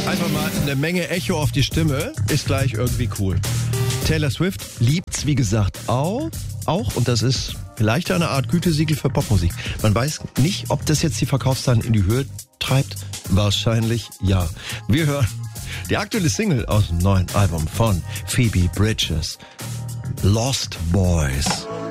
Einfach mal eine Menge Echo auf die Stimme, ist gleich irgendwie cool. Taylor Swift liebt's, wie gesagt, auch. Und das ist vielleicht eine Art Gütesiegel für Popmusik. Man weiß nicht, ob das jetzt die Verkaufszahlen in die Höhe treibt. Wahrscheinlich ja. Wir hören die aktuelle Single aus dem neuen Album von Phoebe Bridgers, Lost Boys.